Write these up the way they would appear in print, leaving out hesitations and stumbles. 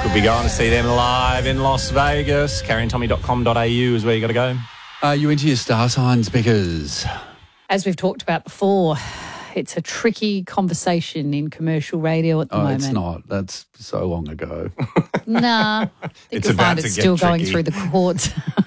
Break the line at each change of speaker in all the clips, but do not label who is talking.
Could be going to see them live in Las Vegas. CarrieandTommy.com.au is where you got to go.
Are you into your star signs, Bickers?
As we've talked about before, it's a tricky conversation in commercial radio at the moment.
It's not. That's so long ago.
Nah. I think you'll find it's still going through the courts.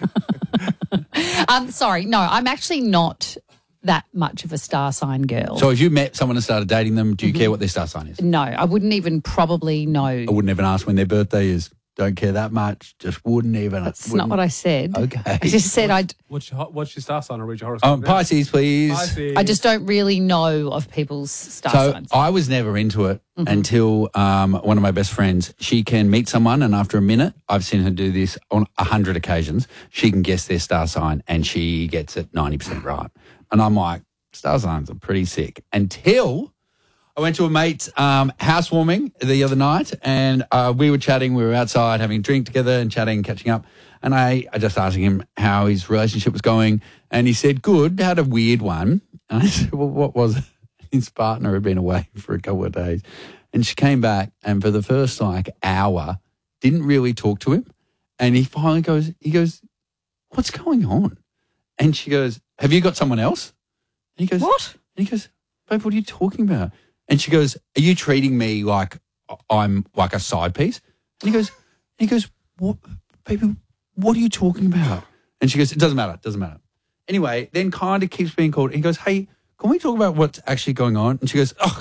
Sorry, no, I'm actually not that much of a star sign girl.
So if you met someone and started dating them, do you care what their star sign is?
No, I wouldn't even probably know.
I wouldn't even ask when their birthday is. Don't care that much. Just wouldn't even.
That's not what I said.
Okay.
I just said I'd...
What's your star sign or read your horoscope?
Pisces, please.
Pisces.
I just don't really know of people's star signs.
I was never into it until one of my best friends, she can meet someone and after a minute, I've seen her do this on 100 occasions, she can guess their star sign and she gets it 90% right. And I'm like, star signs are pretty sick. Until I went to a mate's housewarming the other night and we were chatting. We were outside having a drink together and chatting, catching up. And I just asked him how his relationship was going. And he said, good, had a weird one. And I said, well, what was it? His partner had been away for a couple of days. And she came back and for the first hour, didn't really talk to him. And he finally goes, what's going on? And she goes, have you got someone else? And he goes,
what?
And he goes, babe, what are you talking about? And she goes, are you treating me like I'm like a side piece? And he goes, what, baby, what are you talking about? And she goes, it doesn't matter. Anyway, then kind of keeps being called. He goes, hey, can we talk about what's actually going on? And she goes, oh,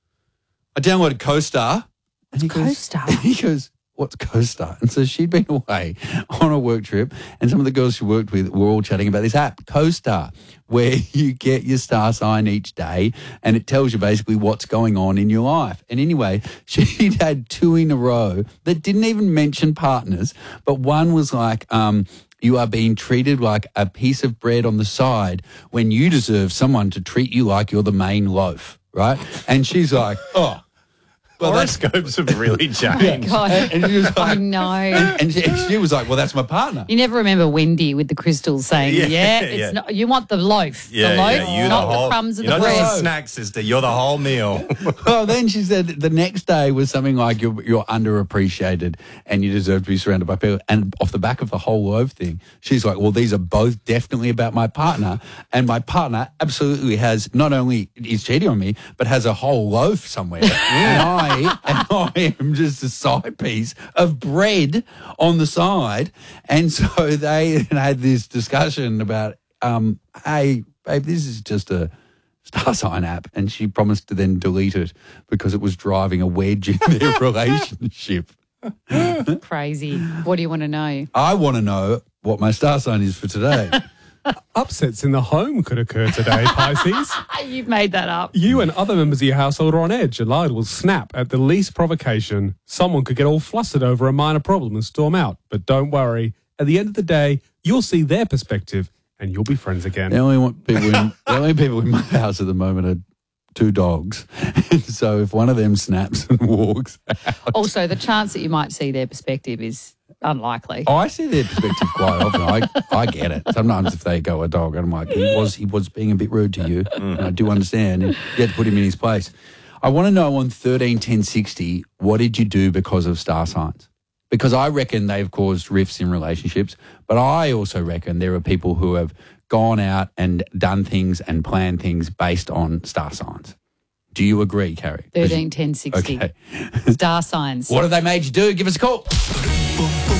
I downloaded CoStar. And
CoStar?
He goes, what's CoStar? And so she'd been away on a work trip and some of the girls she worked with were all chatting about this app, CoStar, where you get your star sign each day and it tells you basically what's going on in your life. And anyway, she'd had 2 in a row that didn't even mention partners, but one was like, you are being treated like a piece of bread on the side when you deserve someone to treat you like you're the main loaf, right? And she's like, oh.
Well, horoscopes have really changed.
God.
And she was like,
I know.
And she was like, well, that's my partner.
You never remember Wendy with the crystals saying, it's not, you want the loaf.
Yeah,
the loaf, not the crumbs of the bread.
You're not just a snack, sister. You're the whole meal.
Well, then she said the next day was something like you're underappreciated and you deserve to be surrounded by people. And off the back of the whole loaf thing, she's like, well, these are both definitely about my partner. And my partner absolutely has, not only is cheating on me, but has a whole loaf somewhere. And I am just a side piece of bread on the side. And so they had this discussion about, hey, babe, this is just a star sign app. And she promised to then delete it because it was driving a wedge in their relationship.
Crazy. What do you want to know?
I want to know what my star sign is for today.
Upsets in the home could occur today, Pisces.
You've made that up.
You and other members of your household are on edge. Your light will snap at the least provocation. Someone could get all flustered over a minor problem and storm out. But don't worry. At the end of the day, you'll see their perspective and you'll be friends again.
The only people in my house at the moment are 2 dogs. And so if one of them snaps and walks out.
Also, the chance that you might see their perspective is unlikely.
Oh, I see their perspective quite often. I get it. Sometimes if they go a dog, and I'm like, he was being a bit rude to you. And I do understand. And you have to put him in his place. I want to know on 131060, what did you do because of star signs? Because I reckon they've caused rifts in relationships, but I also reckon there are people who have gone out and done things and planned things based on star signs. Do you agree, Carrie?
131060.
Okay.
Star signs.
What have they made you do? Give us a call.
Boom, boom.